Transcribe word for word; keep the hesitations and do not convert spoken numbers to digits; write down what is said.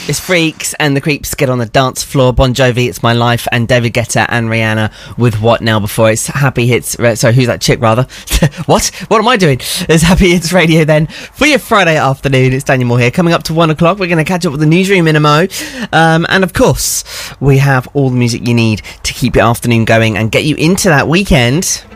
It's Freaks and the Creeps get on the dance floor. Bon Jovi, It's My Life, and David Guetta and Rihanna with What Now Before. It's Happy Hits. Sorry, who's that chick, rather? What? What am I doing? It's Happy Hits Radio then for your Friday afternoon. It's Daniel Moore here. Coming up to one o'clock, we're going to catch up with the newsroom in a mo. Um, and of course, we have all the music you need to keep your afternoon going and get you into that weekend.